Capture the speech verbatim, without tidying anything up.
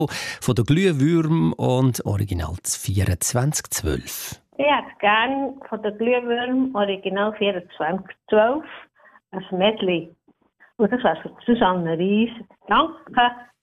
von der Glühwürm und Original vierundzwanzig zwölf. Ich hätte gerne von der Glühwürm Original vierundzwanzig zwölf ein Medley. Und das wäre für Susanne Ries. Danke.